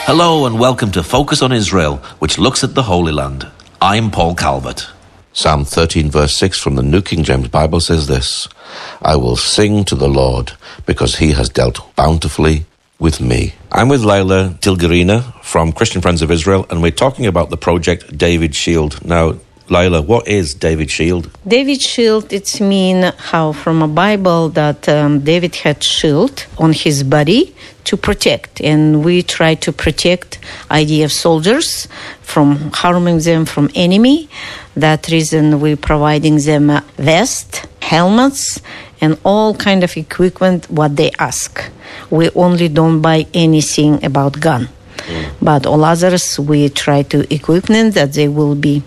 Hello and welcome to Focus on Israel, which looks at the Holy Land. I'm Paul Calvert. Psalm 13 verse 6 from the New King James Bible says this: I will sing to the Lord because he has dealt bountifully with me. I'm with Laila Tilgarina from Christian Friends of Israel, and we're talking about the project David Shield. Now, Laila, what is David Shield? David Shield, it's mean how from a Bible that David had shield on his body to protect. And we try to protect IDF soldiers from harming them from enemy. That reason we're providing them a vest, helmets, and all kind of equipment what they ask. We only don't buy anything about gun. But all others we try to equip them that they will be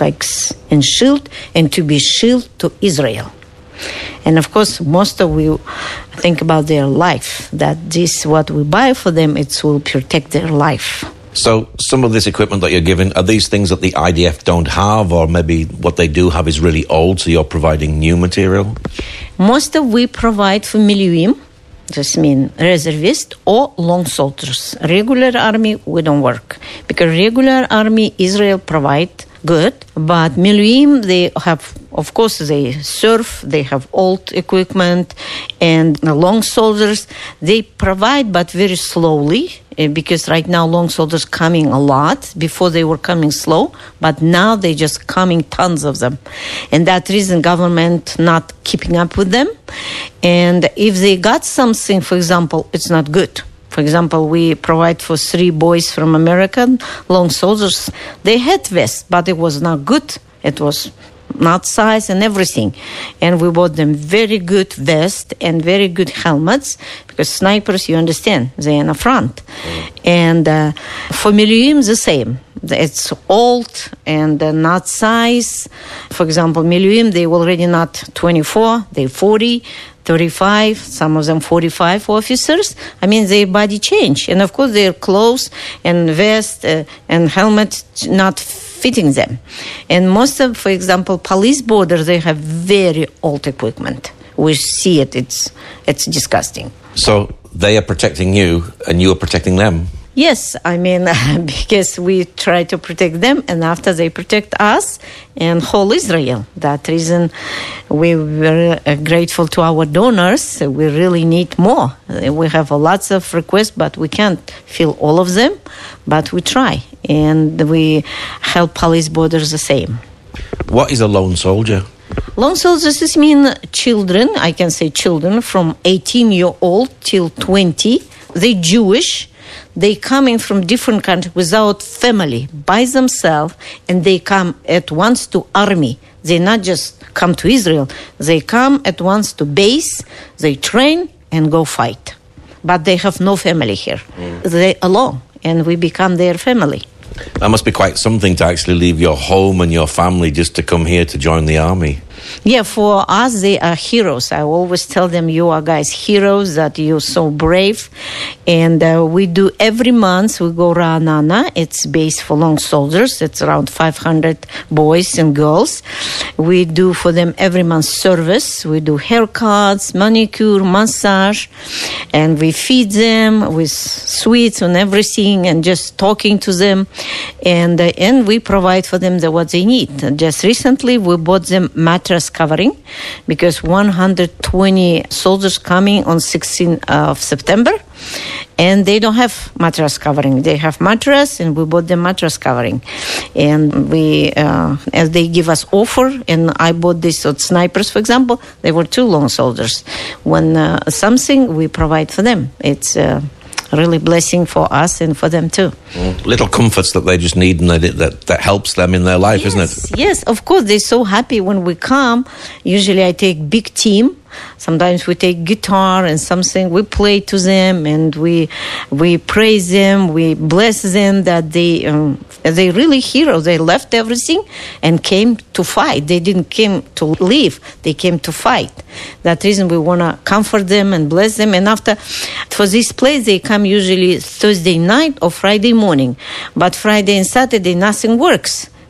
and shield, and to be shield to Israel. And of course, most of we think about their life, that this what we buy for them, it will protect their life. So some of this equipment that you're giving, are these things that the IDF don't have, or maybe what they do have is really old, so you're providing new material? Most of we provide for Miluim, just mean reservist or long soldiers. Regular army, we don't work. Because regular army, Israel provide good, but Miluim, they have, of course, they serve, they have old equipment, and the long soldiers, they provide, but very slowly, because right now long soldiers coming a lot. Before they were coming slow, but now they just coming tons of them. And that reason government not keeping up with them. And if they got something, for example, it's not good. For example, we provide for 3 boys from America, long soldiers. They had vests, but it was not good. It was not size and everything. And we bought them very good vest and very good helmets, because snipers, you understand, they're in the front. And for Miluim, the same. It's old and not size. For example, Miluim, they already not 24, they're 40, 35, some of them 45 officers. I mean, their body change. And of course, their clothes and vest and helmet not fitting them. And most of, for example, police border, they have very old equipment. We see it, it's disgusting. So they are protecting you and you are protecting them? Yes, I mean, because we try to protect them, and after they protect us and whole Israel. That reason we were grateful to our donors. We really need more. We have lots of requests, but we can't fill all of them, but we try. And we help police borders the same. What is a lone soldier? Lone soldiers is mean children, I can say children, from 18-year-old till 20. They're Jewish. They coming from different countries without family, by themselves, and they come at once to army. They not just come to Israel. They come at once to base, they train, and go fight. But they have no family here. They alone, and we become their family. That must be quite something to actually leave your home and your family just to come here to join the army. Yeah, for us, they are heroes. I always tell them, you are guys heroes, that you're so brave. And we do every month, we go Ra'anana. It's based for long soldiers. It's around 500 boys and girls. We do for them every month service. We do haircuts, manicure, massage. And we feed them with sweets and everything, and just talking to them. And we provide for them what they need. Just recently, we bought them mattress covering, because 120 soldiers coming on 16th of September, and they don't have mattress covering. They have mattress, and we bought them mattress covering. And we, as they give us offer, and I bought this with snipers, for example, they were 2 long soldiers. When something, we provide for them. It's really blessing for us and for them too. Little comforts that they just need, and that helps them in their life, yes, isn't it? Yes, of course. They're so happy when we come. Usually I take big team. Sometimes we take guitar and something. We play to them, and we praise them. We bless them that they really heroes. They left everything and came to fight. They didn't came to live. They came to fight. That reason we want to comfort them and bless them. And after, for this place, they come usually Thursday night or Friday morning. But Friday and Saturday, nothing works.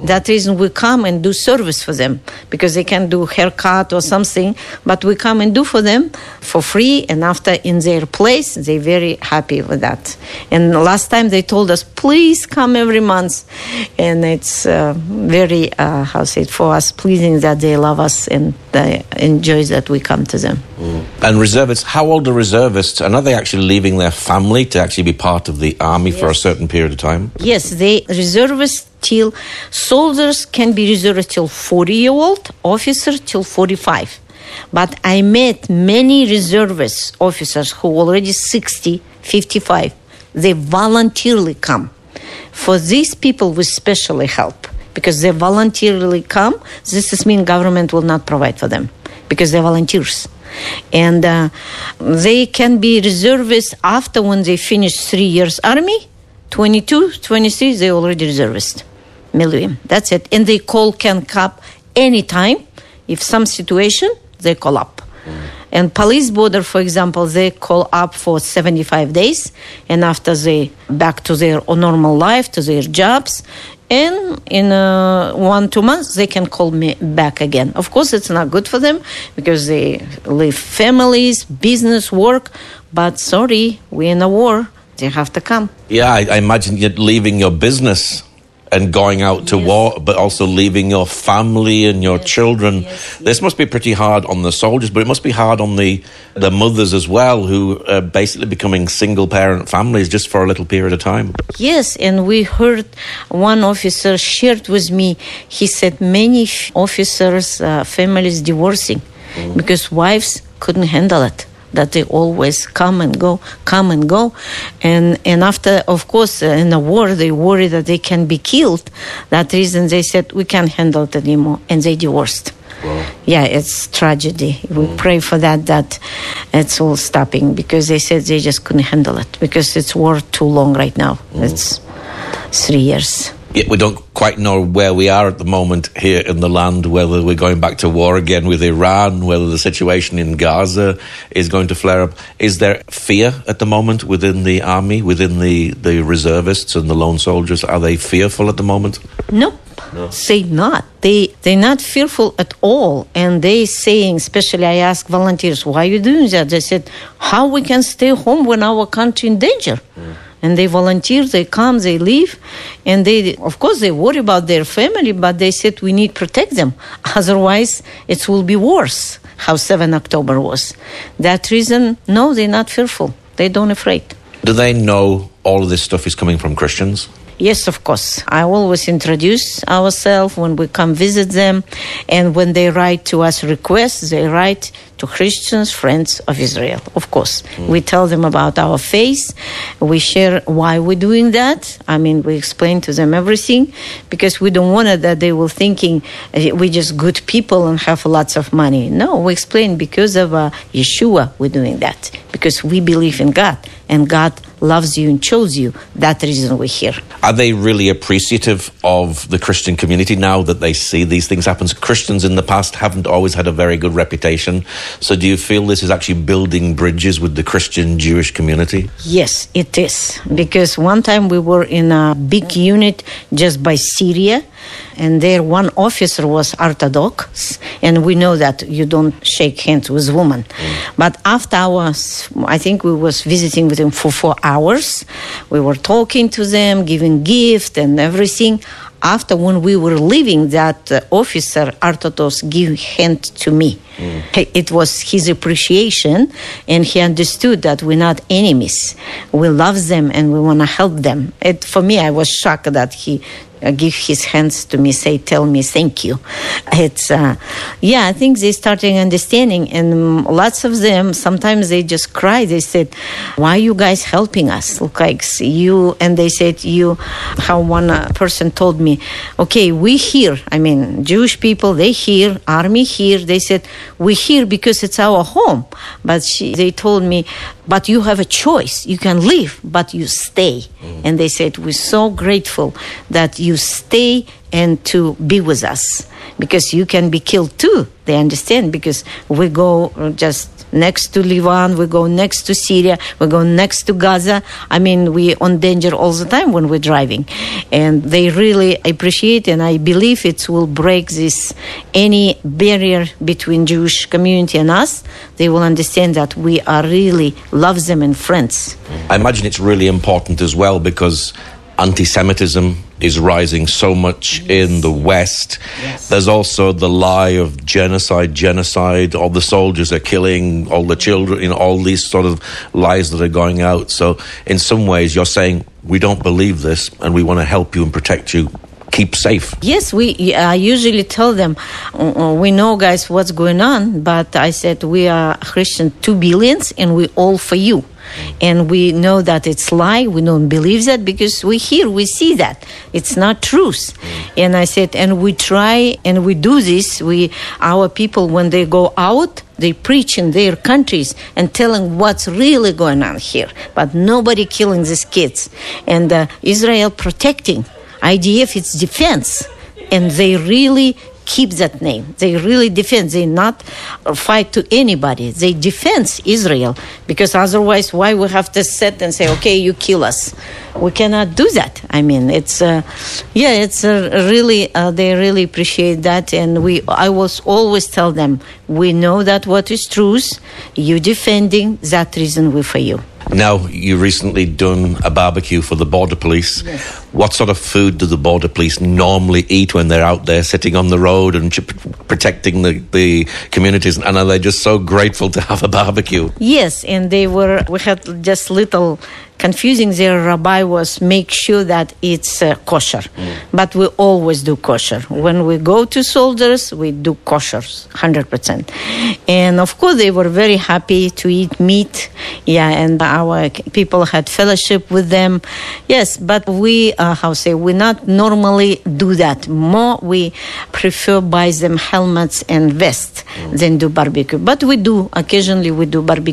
That reason we come and do service for them, because they can do haircut or something, but we come and do for them for free, and after in their place, they're very happy with that. And last time they told us, please come every month. And it's very, for us, pleasing that they love us and they enjoy that we come to them. And reservists, how old are reservists? And are they actually leaving their family to actually be part of the army for a certain period of time? Yes, they reservists till soldiers can be reserved till 40-year-old, officer till 45. But I met many reservist officers who already 60, 55. They voluntarily come. For these people, we specially help because they voluntarily come. This means government will not provide for them because they're volunteers. And they can be reservists after when they finish 3 years army, 22, 23, they already reservist. Million. That's it. And they can come anytime. If some situation, they call up. And police border, for example, they call up for 75 days. And after they back to their normal life, to their jobs. And in 1-2 months, they can call me back again. Of course, it's not good for them because they leave families, business, work. But sorry, we're in a war. They have to come. Yeah, I imagine you're leaving your business and going out to war, but also leaving your family and your children. This must be pretty hard on the soldiers, but it must be hard on the mothers as well, who are basically becoming single-parent families just for a little period of time. Yes, and we heard one officer shared with me, he said many officers' families divorcing because wives couldn't handle it. That they always come and go. And after, of course, in a war, they worry that they can be killed. That reason they said, we can't handle it anymore. And they divorced. Wow. Yeah, it's tragedy. We pray for that it's all stopping because they said they just couldn't handle it because it's war too long right now. It's 3 years. Yeah, we don't quite know where we are at the moment here in the land, whether we're going back to war again with Iran, whether the situation in Gaza is going to flare up. Is there fear at the moment within the army, within the reservists and the lone soldiers? Are they fearful at the moment? Nope. No. Say not. They're not fearful at all. And they saying, especially I ask volunteers, why are you doing that? They said, how we can stay home when our country in danger? And they volunteer, they come, they leave. And they, of course, they worry about their family, but they said we need to protect them. Otherwise, it will be worse, how 7 October was. That reason, no, they're not fearful. They don't afraid. Do they know all of this stuff is coming from Christians? Yes, of course. I always introduce ourselves when we come visit them. And when they write to us requests, they write to Christians, friends of Israel, of course. We tell them about our faith. We share why we're doing that. I mean, we explain to them everything because we don't want it that they will thinking we're just good people and have lots of money. No, we explain because of Yeshua we're doing that. Because we believe in God and God loves you and chose you. That reason we're here. Are they really appreciative of the Christian community now that they see these things happen? Christians in the past haven't always had a very good reputation. So do you feel this is actually building bridges with the Christian Jewish community? Yes, it is. Because one time we were in a big unit just by Syria, and there one officer was Orthodox, and we know that you don't shake hands with women. But after I think we was visiting with them for 4 hours. We were talking to them, giving gift and everything. After when we were leaving, that officer, Orthodox, gave hand to me. It was his appreciation, and he understood that we're not enemies. We love them and we want to help them. For me, I was shocked that he give his hands to me, tell me thank you. It's, I think they starting understanding, and lots of them, sometimes they just cry. They said, why are you guys helping us? Look like you, and they said, how one person told me, okay, we here, I mean, Jewish people, they here, army here, they said, we here because it's our home. But they told me, but you have a choice. You can leave, but you stay. And they said, we're so grateful that you stay and to be with us, because you can be killed too. They understand, because we go just next to Lebanon, we go next to Syria, we go next to Gaza. I mean, we on danger all the time when we're driving. And they really appreciate, and I believe it will break any barrier between Jewish community and us. They will understand that we are really love them and friends. I imagine it's really important as well because anti-Semitism is rising so much in the West. Yes. There's also the lie of genocide, all the soldiers are killing all the children, all these sort of lies that are going out. So in some ways you're saying, we don't believe this and we want to help you and protect you. Keep safe. Yes, I usually tell them, we know, guys, what's going on, but I said, we are Christian 2 billion and we all for you. And we know that it's lie. We don't believe that because we hear, we see that. It's not truth. And I said, and we try and we do this. Our people, when they go out, they preach in their countries and telling what's really going on here. But nobody killing these kids. And Israel protecting. IDF, it's defense, and they really keep that name. They really defend. They not fight to anybody. They defend Israel, because otherwise, why we have to sit and say, okay, you kill us? We cannot do that. I mean, it's really, they really appreciate that, and I was always tell them, we know that what is truth, you defending, that reason we for you. Now, you recently done a barbecue for the Border Police. Yes. What sort of food do the Border Police normally eat when they're out there sitting on the road and protecting the communities? And are they just so grateful to have a barbecue? Yes, and we had just little confusing. Their rabbi was make sure that it's kosher. But we always do kosher. When we go to soldiers, we do kosher, 100%. And of course, they were very happy to eat meat. Yeah, and our people had fellowship with them. Yes, but we not normally do that. More, we prefer buy them helmets and vests than do barbecue. But occasionally we do barbecue.